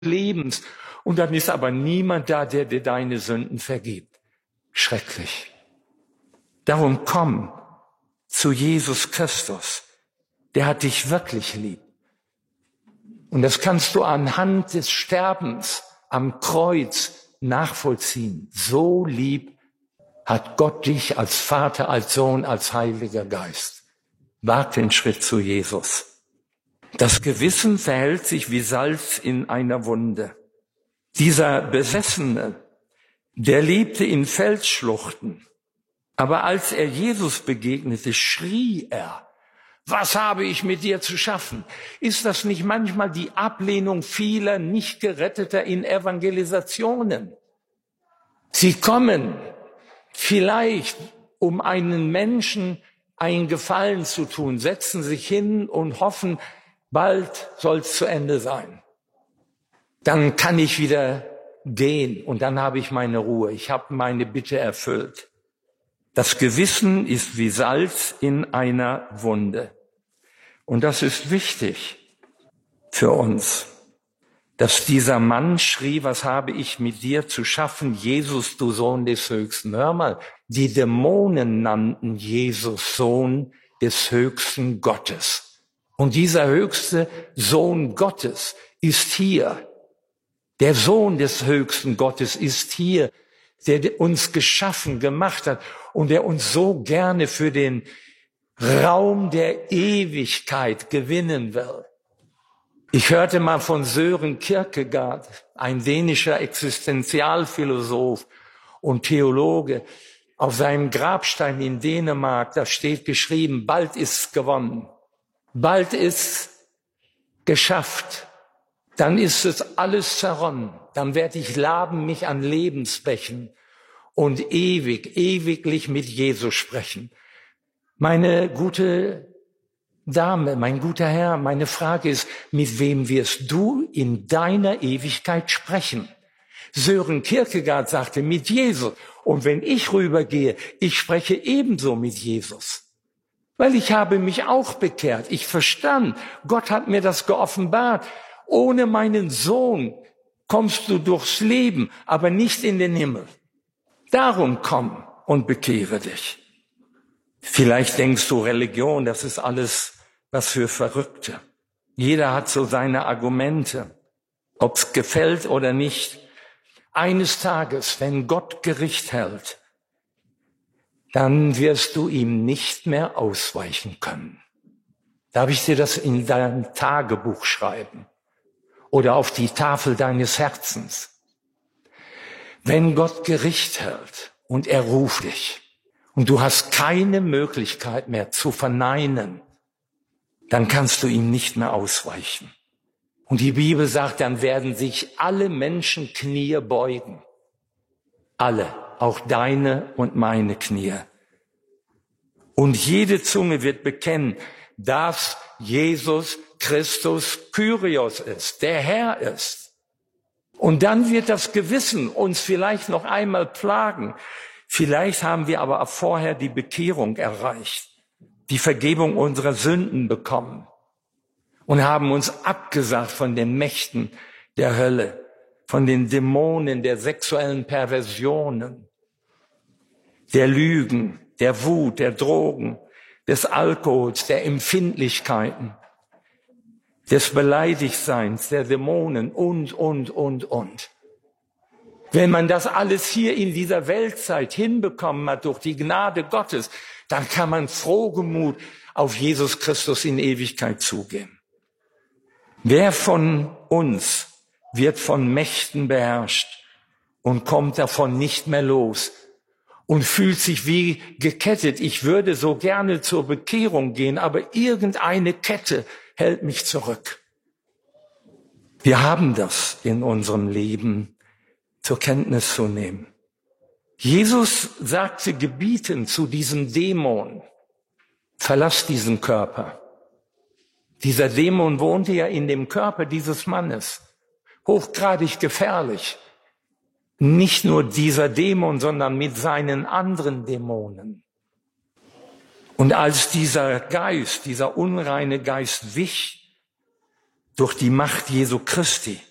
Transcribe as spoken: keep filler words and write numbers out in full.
Lebens. Und dann ist aber niemand da, der dir deine Sünden vergibt. Schrecklich. Darum komm zu Jesus Christus. Der hat dich wirklich lieb. Und das kannst du anhand des Sterbens am Kreuz nachvollziehen. So lieb hat Gott dich als Vater, als Sohn, als Heiliger Geist. Wag den Schritt zu Jesus. Das Gewissen verhält sich wie Salz in einer Wunde. Dieser Besessene, der lebte in Felsschluchten. Aber als er Jesus begegnete, schrie er: Was habe ich mit dir zu schaffen? Ist das nicht manchmal die Ablehnung vieler Nicht-Geretteter in Evangelisationen? Sie kommen vielleicht, um einen Menschen einen Gefallen zu tun, setzen sich hin und hoffen, bald soll es zu Ende sein. Dann kann ich wieder gehen und dann habe ich meine Ruhe. Ich habe meine Bitte erfüllt. Das Gewissen ist wie Salz in einer Wunde. Und das ist wichtig für uns, dass dieser Mann schrie: Was habe ich mit dir zu schaffen, Jesus, du Sohn des Höchsten? Hör mal, die Dämonen nannten Jesus Sohn des höchsten Gottes. Und dieser höchste Sohn Gottes ist hier. Der Sohn des höchsten Gottes ist hier, der uns geschaffen, gemacht hat und der uns so gerne für den Raum der Ewigkeit gewinnen will. Ich hörte mal von Søren Kierkegaard, ein dänischer Existenzialphilosoph und Theologe. Auf seinem Grabstein in Dänemark, da steht geschrieben: Bald ist's gewonnen, bald ist's geschafft. Dann ist es alles zerronnen. Dann werde ich laben mich an Lebensbächen und ewig, ewiglich mit Jesus sprechen. Meine gute Dame, mein guter Herr, meine Frage ist: Mit wem wirst du in deiner Ewigkeit sprechen? Søren Kierkegaard sagte: Mit Jesus. Und wenn ich rübergehe, ich spreche ebenso mit Jesus. Weil ich habe mich auch bekehrt. Ich verstand, Gott hat mir das geoffenbart. Ohne meinen Sohn kommst du durchs Leben, aber nicht in den Himmel. Darum komm und bekehre dich. Vielleicht denkst du, Religion, das ist alles was für Verrückte. Jeder hat so seine Argumente, ob's gefällt oder nicht. Eines Tages, wenn Gott Gericht hält, dann wirst du ihm nicht mehr ausweichen können. Darf ich dir das in dein Tagebuch schreiben? Oder auf die Tafel deines Herzens. Wenn Gott Gericht hält und er ruft dich und du hast keine Möglichkeit mehr zu verneinen, dann kannst du ihm nicht mehr ausweichen. Und die Bibel sagt, dann werden sich alle Menschen Knie beugen. Alle, auch deine und meine Knie. Und jede Zunge wird bekennen, dass Jesus Christus Kyrios ist, der Herr ist. Und dann wird das Gewissen uns vielleicht noch einmal plagen. Vielleicht haben wir aber vorher die Bekehrung erreicht, die Vergebung unserer Sünden bekommen und haben uns abgesagt von den Mächten der Hölle, von den Dämonen der sexuellen Perversionen, der Lügen, der Wut, der Drogen, des Alkohols, der Empfindlichkeiten, des Beleidigtseins, der Dämonen und, und, und, und. Wenn man das alles hier in dieser Weltzeit hinbekommen hat durch die Gnade Gottes, dann kann man frohgemut auf Jesus Christus in Ewigkeit zugehen. Wer von uns wird von Mächten beherrscht und kommt davon nicht mehr los und fühlt sich wie gekettet? Ich würde so gerne zur Bekehrung gehen, aber irgendeine Kette hält mich zurück. Wir haben das in unserem Leben zur Kenntnis zu nehmen. Jesus sagte gebietend zu diesem Dämon: Verlass diesen Körper. Dieser Dämon wohnte ja in dem Körper dieses Mannes. Hochgradig gefährlich. Nicht nur dieser Dämon, sondern mit seinen anderen Dämonen. Und als dieser Geist, dieser unreine Geist wich durch die Macht Jesu Christi,